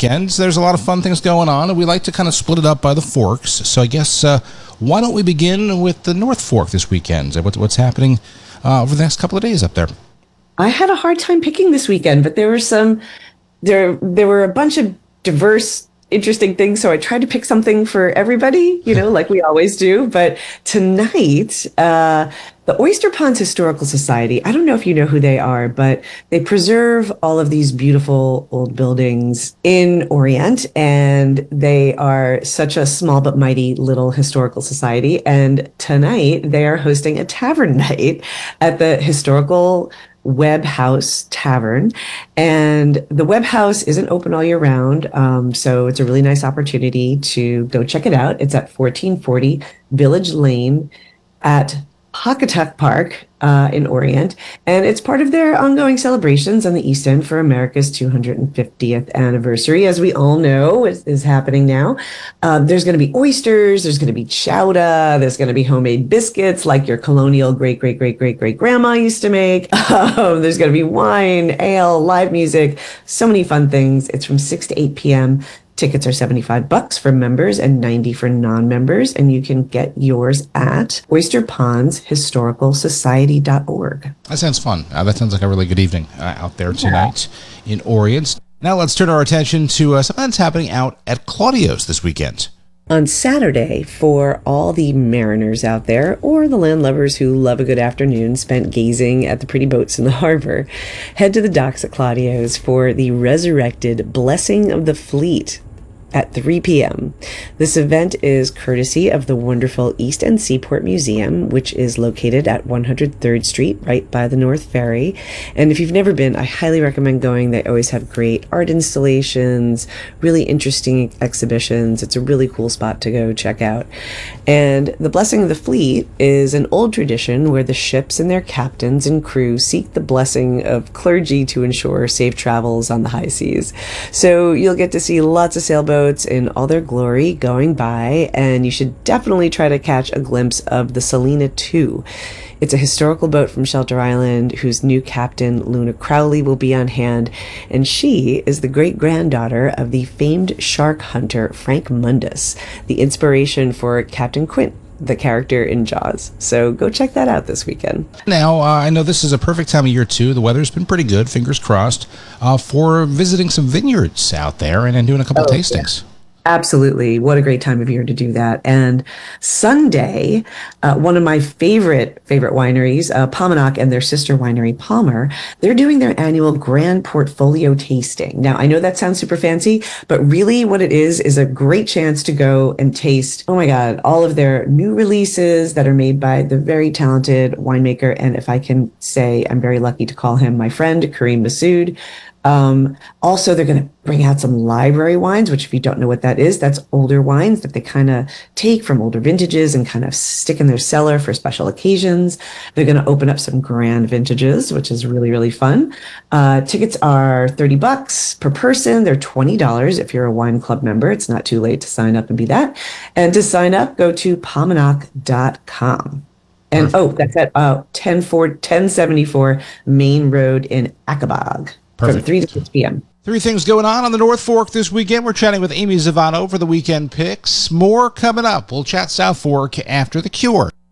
weekend. There's a lot of fun things going on, and we like to kind of split it up by the forks. So I guess why don't we begin with the North Fork this weekend? What's happening over the next couple of days up there? I had a hard time picking this weekend, but there were a bunch of diverse, interesting things. So I tried to pick something for everybody, like we always do. But tonight, the Oyster Ponds Historical Society, I don't know if you know who they are, but they preserve all of these beautiful old buildings in Orient. And they are such a small but mighty little historical society. And tonight they are hosting a tavern night at the historical Webb House Tavern. And the Webb House isn't open all year round. So it's a really nice opportunity to go check it out. It's at 1440 Village Lane at Pawcatuck Park in Orient, and it's part of their ongoing celebrations on the East End for America's 250th anniversary. As we all know, is happening now. There's going to be oysters, there's going to be chowder, there's going to be homemade biscuits like your colonial great-great-great-great-great-grandma used to make. There's going to be wine, ale, live music, so many fun things. It's from 6 to 8 p.m. Tickets are $75 for members and $90 for non-members, and you can get yours at oysterpondshistoricalsociety.org. That sounds fun. That sounds like a really good evening out there tonight in Orient. Now let's turn our attention to something that's happening out at Claudio's this weekend. On Saturday, for all the mariners out there, or the landlubbers who love a good afternoon spent gazing at the pretty boats in the harbor, head to the docks at Claudio's for the resurrected Blessing of the Fleet at 3 p.m. This event is courtesy of the wonderful East End Seaport Museum, which is located at 103rd Street, right by the North Ferry. And if you've never been, I highly recommend going. They always have great art installations, really interesting exhibitions. It's a really cool spot to go check out. And the Blessing of the Fleet is an old tradition where the ships and their captains and crew seek the blessing of clergy to ensure safe travels on the high seas. So you'll get to see lots of sailboats in all their glory going by, and you should definitely try to catch a glimpse of the Selina II. It's a historical boat from Shelter Island whose new captain, Luna Crowley, will be on hand, and she is the great-granddaughter of the famed shark hunter Frank Mundus, the inspiration for Captain Quint, the character in Jaws. So go check that out this weekend. Now, I know this is a perfect time of year, too. The weather's been pretty good, fingers crossed, for visiting some vineyards out there and doing a couple tastings. Yeah. Absolutely. What a great time of year to do that. And Sunday, one of my favorite wineries, Pominock and their sister winery, Palmer, they're doing their annual Grand Portfolio tasting. Now, I know that sounds super fancy, but really what it is a great chance to go and taste, oh my God, all of their new releases that are made by the very talented winemaker. And if I can say, I'm very lucky to call him my friend, Kareem Massoud. Also, they're going to bring out some library wines, which if you don't know what that is, that's older wines that they kind of take from older vintages and kind of stick in their cellar for special occasions. They're going to open up some grand vintages, which is really, really fun. Tickets are $30 per person. They're $20 if you're a wine club member. It's not too late to sign up and be that. And to sign up, go to pominock.com. And that's at 1074 Main Road in Akabog. Perfect. From 3 to 6 p.m. Three things going on the North Fork this weekend. We're chatting with Amy Zavano for the weekend picks. More coming up. We'll chat South Fork after The Cure.